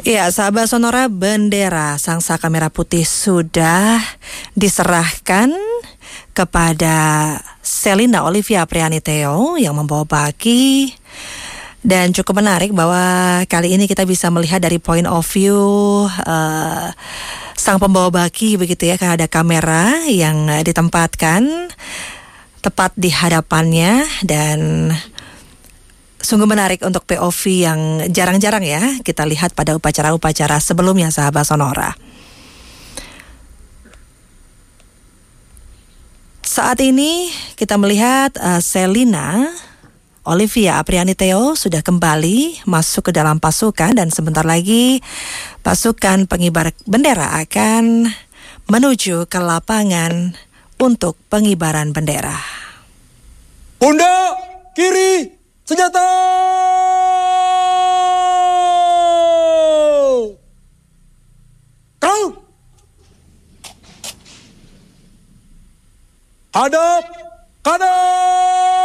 Ya, sahabat Sonora, bendera Sang Saka Merah Putih sudah diserahkan kepada Selina Olivia Apriani Theo yang membawa baki. Dan cukup menarik bahwa kali ini kita bisa melihat dari point of view sang pembawa baki begitu ya, karena ada kamera yang ditempatkan tepat di hadapannya. Dan sungguh menarik untuk POV yang jarang-jarang ya kita lihat pada upacara-upacara sebelumnya, sahabat Sonora. Saat ini kita melihat Selina Olivia Apriani Theo sudah kembali masuk ke dalam pasukan, dan sebentar lagi pasukan pengibar bendera akan menuju ke lapangan untuk pengibaran bendera. Pundak kiri, senjata! Kau! Hadap kanan!